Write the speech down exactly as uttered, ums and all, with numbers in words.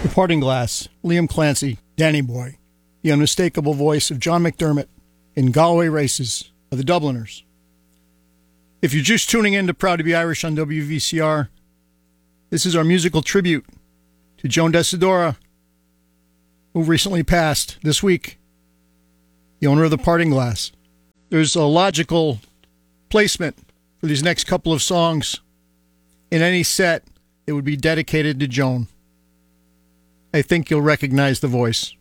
The Parting Glass, Liam Clancy, Danny Boy, the unmistakable voice of John McDermott in Galway Races of the Dubliners. If you're just tuning in to Proud to be Irish on W V C R, this is our musical tribute to Joan Desidora, who recently passed this week, the owner of the Parting Glass. There's a logical placement for these next couple of songs in any set that would be dedicated to Joan. I think you'll recognize the voice.